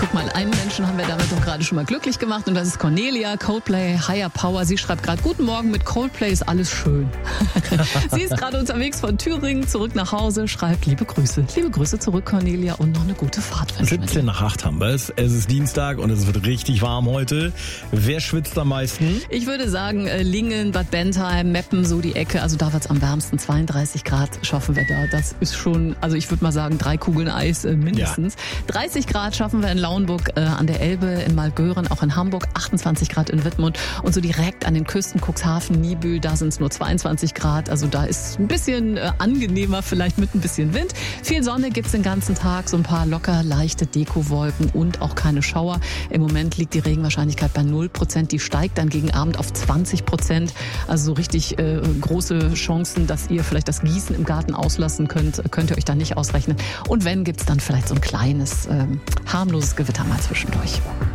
Guck mal, einen Menschen haben wir damit doch gerade schon mal glücklich gemacht und das ist Cornelia, Coldplay, Higher Power. Sie schreibt gerade, guten Morgen, mit Coldplay ist alles schön. Sie ist gerade unterwegs von Thüringen zurück nach Hause, schreibt liebe Grüße. Liebe Grüße zurück, Cornelia, und noch eine gute Fahrt. 17 nach 8 haben wir es. Es ist Dienstag und es wird richtig warm heute. Wer schwitzt am meisten? Ich würde sagen, Lingen, Bad Bentheim, Meppen, so die Ecke. Also da wird es am wärmsten. 32 Grad schaffen wir da. Das ist schon, also ich würde mal sagen, 3 Kugeln Eis mindestens. Ja. 30 Grad schaffen wir in Lauenburg an der Elbe, in Malgören, auch in Hamburg, 28 Grad in Wittmund und so direkt an den Küsten, Cuxhaven, Niebüll, da sind es nur 22 Grad. Also da ist ein bisschen angenehmer, vielleicht mit ein bisschen Wind. Viel Sonne gibt's den ganzen Tag, so ein paar locker leichte Dekowolken und auch keine Schauer. Im Moment liegt die Regenwahrscheinlichkeit bei 0%, die steigt dann gegen Abend auf 20%. Also so richtig große Chancen, dass ihr vielleicht das Gießen im Garten auslassen könnt ihr euch dann nicht ausrechnen. Und wenn, gibt's dann vielleicht so ein kleines harmloses Gewitter mal zwischendurch.